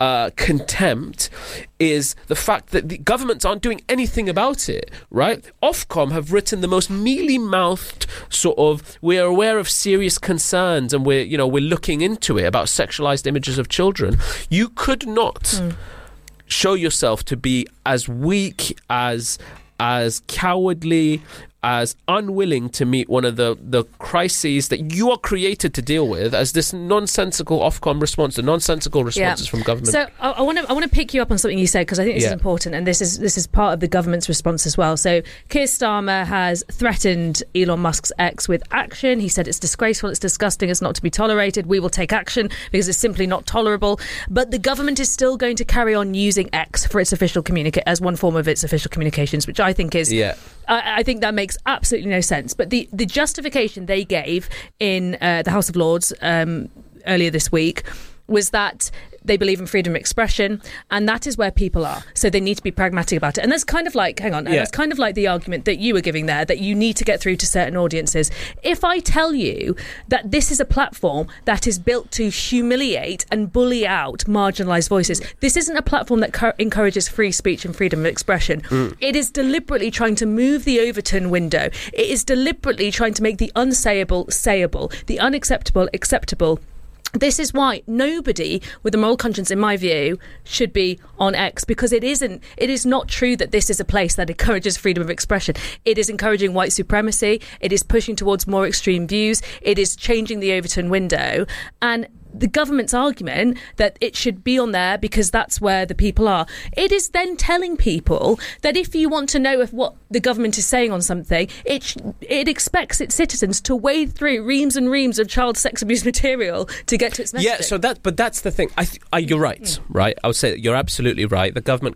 contempt is the fact that the governments aren't doing anything about it, right? Ofcom have written the most mealy-mouthed sort of, we're aware of serious concerns and we're looking into it about sexualized images of children. You could not show yourself to be as weak, as cowardly, as unwilling to meet one of the crises that you are created to deal with as this nonsensical Ofcom response, the nonsensical responses from government. So I want to pick you up on something you said, because I think this is important, and this is part of the government's response as well. So Keir Starmer has threatened Elon Musk's ex with action. He said it's disgraceful, it's disgusting, it's not to be tolerated. We will take action because it's simply not tolerable. But the government is still going to carry on using X for its official as one form of its official communications, which I think is I think that makes absolutely no sense. But the justification they gave in the House of Lords earlier this week was that they believe in freedom of expression, and that is where people are. So they need to be pragmatic about it. And that's kind of like, that's kind of like the argument that you were giving there, that you need to get through to certain audiences. If I tell you that this is a platform that is built to humiliate and bully out marginalised voices, this isn't a platform that encourages free speech and freedom of expression. It is deliberately trying to move the Overton window. It is deliberately trying to make the unsayable sayable, the unacceptable acceptable. This is why nobody with a moral conscience, in my view, should be on X, because it is not true that this is a place that encourages freedom of expression. It is encouraging white supremacy. It is pushing towards more extreme views. It is changing the Overton window. And the government's argument that it should be on there because that's where the people are, it is then telling people that if you want to know if what the government is saying on something, it expects its citizens to wade through reams and reams of child sex abuse material to get to its messaging. Yeah, so that's the thing. You're right, right? I would say you're absolutely right. The government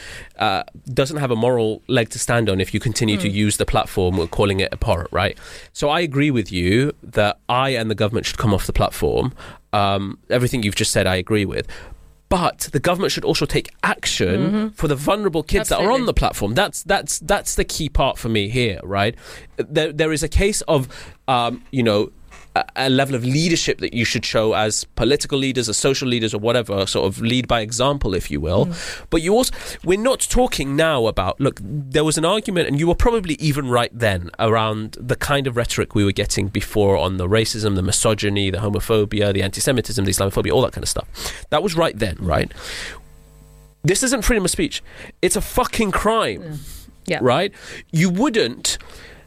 doesn't have a moral leg to stand on if you continue to use the platform or calling it abhorrent, right? So I agree with you that I and the government should come off the platform. Everything you've just said I agree with, but the government should also take action for the vulnerable kids that are on the platform. That's the key part for me here, right? There is a case of a level of leadership that you should show as political leaders, as social leaders, or whatever, sort of lead by example, if you will. But you also, we're not talking now about, look, there was an argument, and you were probably even right then, around the kind of rhetoric we were getting before on the racism, the misogyny, the homophobia, the anti-Semitism, the Islamophobia, all that kind of stuff. That was right then, right? This isn't freedom of speech. It's a fucking crime, right? You wouldn't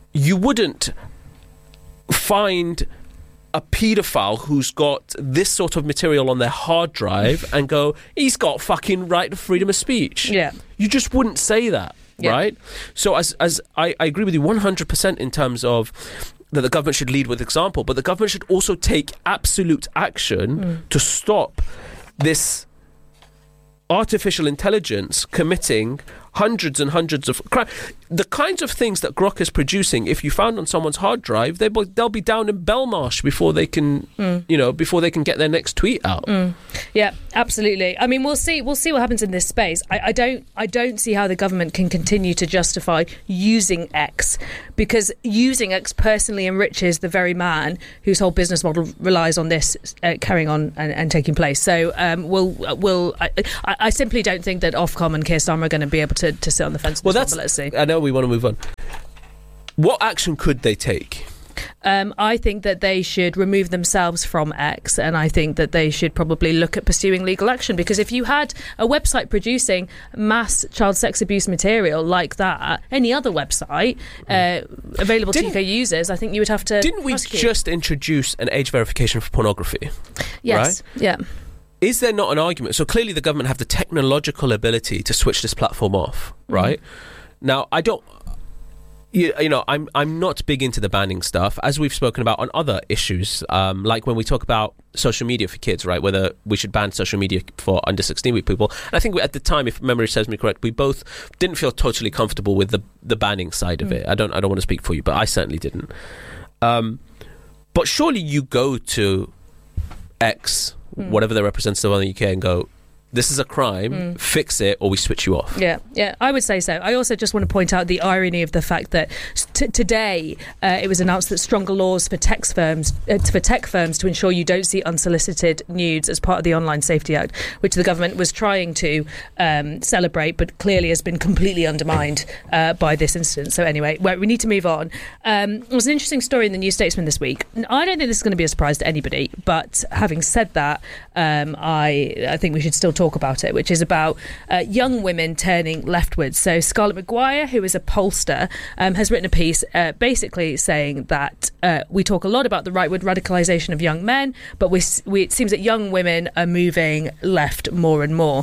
find a paedophile who's got this sort of material on their hard drive and go, he's got fucking right to freedom of speech. Yeah. You just wouldn't say that, right? So as I agree with you 100% in terms of that the government should lead with example, but the government should also take absolute action to stop this artificial intelligence committing hundreds and hundreds of crimes. The kinds of things that Grok is producing, if you found on someone's hard drive, they'll be down in Belmarsh before they can, before they can get their next tweet out. Yeah, absolutely. I mean, we'll see what happens in this space. I don't see how the government can continue to justify using X, because using X personally enriches the very man whose whole business model relies on this carrying on and taking place. So I simply don't think that Ofcom and Keir Starmer are going to be able to sit on the fence. Well, let's see. I know we want to move on. What action could they take? I think that they should remove themselves from X, and I think that they should probably look at pursuing legal action, because if you had a website producing mass child sex abuse material like that, any other website available to UK users, I think you would have to Didn't we prosecute. just introduce an age verification for pornography? Yes, right? yeah. Is there not an argument? So clearly the government have the technological ability to switch this platform off, right? Now, I don't... I'm not big into the banning stuff, as we've spoken about on other issues, like when we talk about social media for kids, right? Whether we should ban social media for under 16 people. And I think at the time, if memory serves me correct, we both didn't feel totally comfortable with the banning side of it. I don't want to speak for you, but I certainly didn't. But surely you go to X, whatever the representative on the UK, and go, this is a crime, fix it, or we switch you off. Yeah, I would say so. I also just want to point out the irony of the fact that today it was announced that stronger laws for tech firms to ensure you don't see unsolicited nudes as part of the Online Safety Act, which the government was trying to celebrate, but clearly has been completely undermined by this incident. So anyway, we need to move on. There was an interesting story in the New Statesman this week. I don't think this is going to be a surprise to anybody, but having said that, I think we should still talk about it, which is about young women turning leftwards. So Scarlett Maguire, who is a pollster, has written a piece basically saying that we talk a lot about the rightward radicalisation of young men, but it seems that young women are moving left more and more.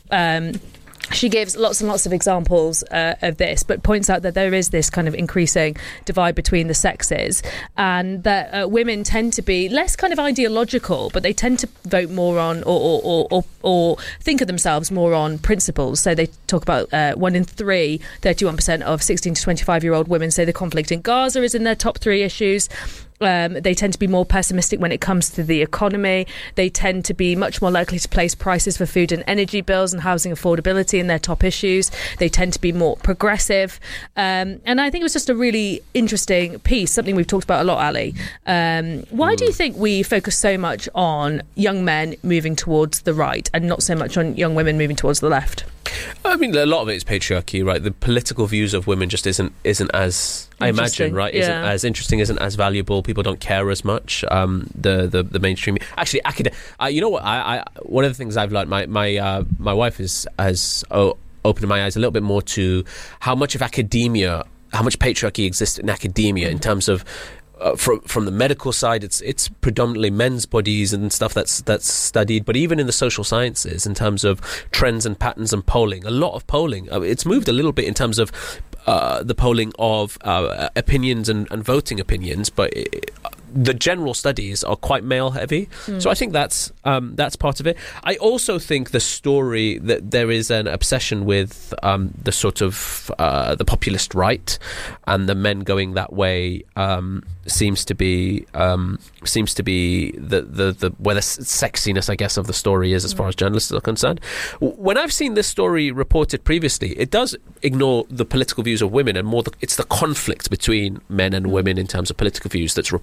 She gives lots and lots of examples of this, but points out that there is this kind of increasing divide between the sexes, and that women tend to be less kind of ideological, but they tend to vote more on or think of themselves more on principles. So they talk about 1 in 3, 31% of 16 to 25-year-old women say the conflict in Gaza is in their top 3 issues. They tend to be more pessimistic when it comes to the economy. They tend to be much more likely to place prices for food and energy bills and housing affordability in their top issues. They tend to be more progressive. And I think it was just a really interesting piece, something we've talked about a lot, Ali. Why do you think we focus so much on young men moving towards the right and not so much on young women moving towards the left? I mean, a lot of it is patriarchy, right? The political views of women just isn't as, I imagine, right? Isn't as interesting, isn't as valuable. People don't care as much. The mainstream, actually, you know what? I one of the things I've learned, my wife has opened my eyes a little bit more to how much patriarchy exists in academia in terms of. From the medical side, it's predominantly men's bodies and stuff that's studied, but even in the social sciences, in terms of trends and patterns and polling, a lot of polling, it's moved a little bit in terms of the polling of opinions and voting opinions, but the general studies are quite male heavy. So I think that's part of it. I also think the story that there is an obsession with the sort of the populist right, and the men going that way seems to be the where the sexiness, I guess, of the story is, as far as journalists are concerned. When I've seen this story reported previously, it does ignore the political views of women, and more it's the conflict between men and women in terms of political views that's reported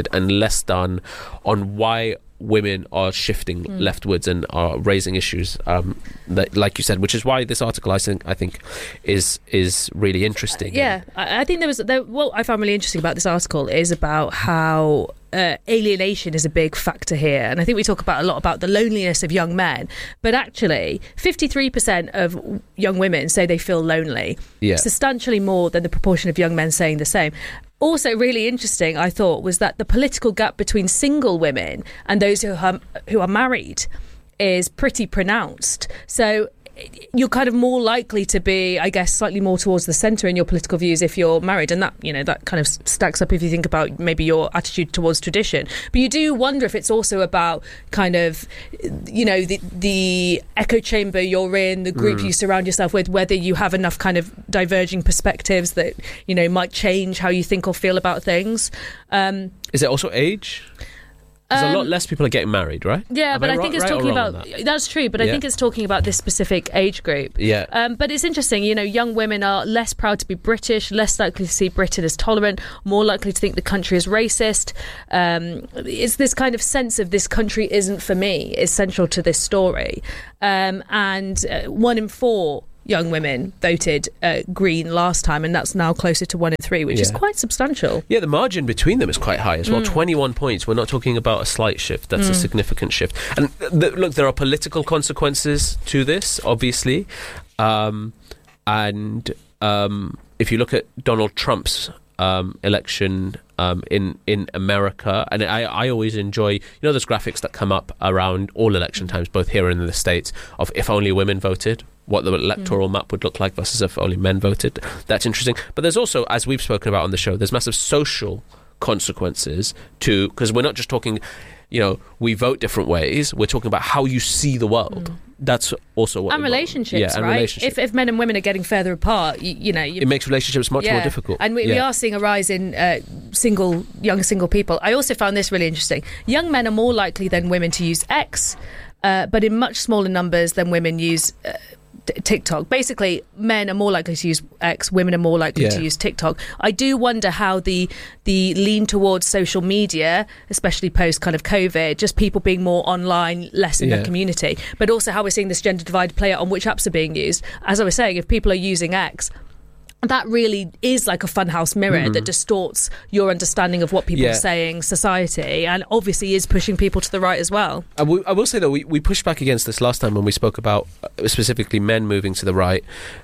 said, and less done on why women are shifting leftwards and are raising issues that, like you said, which is why this article I think is really interesting. I think what I found really interesting about this article is about how alienation is a big factor here, and I think we talk a lot about the loneliness of young men, but actually 53% of young women say they feel lonely, substantially more than the proportion of young men saying the same. Also really interesting, I thought, was that the political gap between single women and those who are married is pretty pronounced. So you're kind of more likely to be, I guess, slightly more towards the centre in your political views if you're married, and that, you know, that kind of stacks up if you think about maybe your attitude towards tradition. But you do wonder if it's also about kind of, you know, the echo chamber you're in, the group you surround yourself with, whether you have enough kind of diverging perspectives that, you know, might change how you think or feel about things. Is it also age? Because a lot less people are getting married, right? Yeah, but I think it's talking about... That's true, but I think it's talking about this specific age group. Yeah. But it's interesting, you know, young women are less proud to be British, less likely to see Britain as tolerant, more likely to think the country is racist. It's this kind of sense of this country isn't for me is central to this story. And 1 in 4 young women voted Green last time, and that's now closer to 1 in 3, which is quite substantial. Yeah, the margin between them is quite high as well. 21 points. We're not talking about a slight shift. That's a significant shift. And look, there are political consequences to this, obviously. And if you look at Donald Trump's election in America, and I always enjoy, you know, those graphics that come up around all election times, both here and in the States, of if only women voted, what the electoral map would look like versus if only men voted. That's interesting. But there's also, as we've spoken about on the show, there's massive social consequences to, because we're not just talking, you know, we vote different ways, we're talking about how you see the world. That's also what... And relationships, and right? relationships. If men and women are getting further apart, you know... it makes relationships much more difficult. And we are seeing a rise in young single people. I also found this really interesting. Young men are more likely than women to use X, but in much smaller numbers than women use... TikTok. Basically, men are more likely to use X, women are more likely to use TikTok. I do wonder how the lean towards social media, especially post kind of COVID, just people being more online, less in their community, but also how we're seeing this gender divide play out on which apps are being used. As I was saying, if people are using X, that really is like a funhouse mirror that distorts your understanding of what people are saying, society, and obviously is pushing people to the right as well. I will say, though, we pushed back against this last time when we spoke about specifically men moving to the right.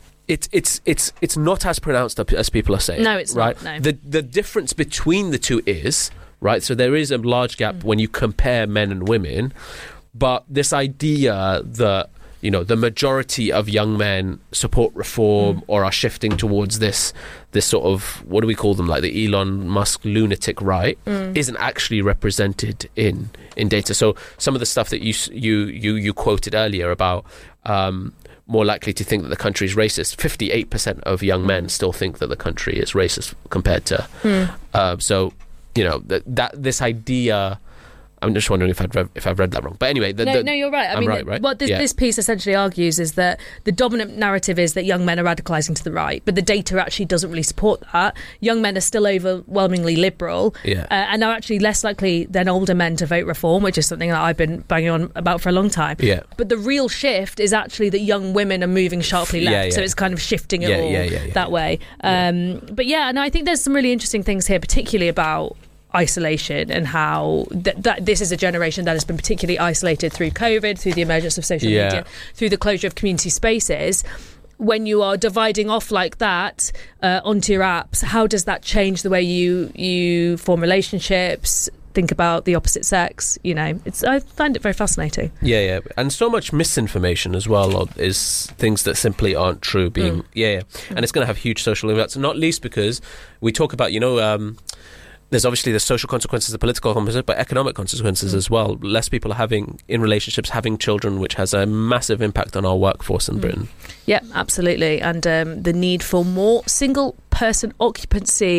It's not as pronounced as people are saying. No, it's right? not. No. The difference between the two is, right, so there is a large gap when you compare men and women, but this idea that, you know, the majority of young men support reform or are shifting towards this sort of, what do we call them, like the Elon Musk lunatic right, isn't actually represented in data. So some of the stuff that you quoted earlier about more likely to think that the country is racist, 58% of young men still think that the country is racist compared to so, you know, that this idea... I'm just wondering if I've read that wrong. But anyway... No, you're right. I mean, right? What this piece essentially argues is that the dominant narrative is that young men are radicalising to the right, but the data actually doesn't really support that. Young men are still overwhelmingly liberal and are actually less likely than older men to vote reform, which is something that I've been banging on about for a long time. But the real shift is actually that young women are moving sharply left, so it's kind of shifting it all that way. But and I think there's some really interesting things here, particularly about isolation and how that this is a generation that has been particularly isolated through COVID, through the emergence of social media, through the closure of community spaces. When you are dividing off like that onto your apps, how does that change the way you form relationships, think about the opposite sex? You know, I find it very fascinating. And so much misinformation as well is things that simply aren't true being and it's going to have huge social impacts, not least because we talk about, you know, there's obviously the social consequences, the political consequences, but economic consequences as well. Less people are having children, which has a massive impact on our workforce in Britain. Yeah, absolutely. And the need for more single person occupancy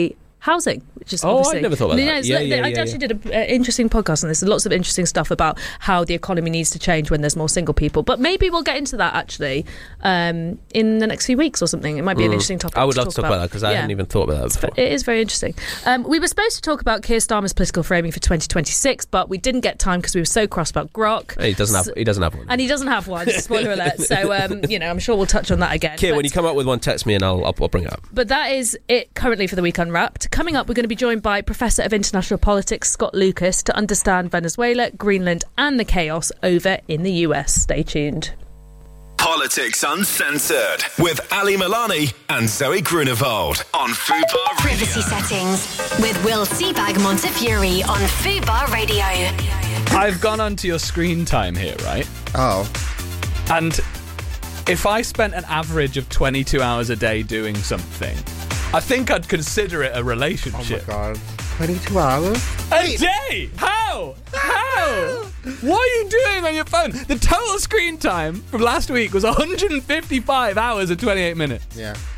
housing, which is I obviously... never thought about that. I actually did an interesting podcast on this. There's lots of interesting stuff about how the economy needs to change when there's more single people. But maybe we'll get into that, actually, in the next few weeks or something. It might be an interesting topic. I would love to talk about that, because I hadn't even thought about that before. It is very interesting. We were supposed to talk about Keir Starmer's political framing for 2026, but we didn't get time because we were so cross about Grok. He doesn't have one. And he doesn't have one, spoiler alert. So, I'm sure we'll touch on that again. Keir, when you come up with one, text me and I'll bring it up. But that is it currently for the Week Unwrapped. Coming up, we're going to be joined by Professor of International Politics Scott Lucas to understand Venezuela, Greenland and the chaos over in the US. Stay tuned. Politics Uncensored with Ali Milani and Zoe Grunewald on Fubar Radio. Privacy settings with Will Seabag Montefiore on Fubar Radio. I've gone onto your screen time here, right? Oh. And if I spent an average of 22 hours a day doing something, I think I'd consider it a relationship. Oh my God. 22 hours? A day? How? What are you doing on your phone? The total screen time from last week was 155 hours and 28 minutes. Yeah.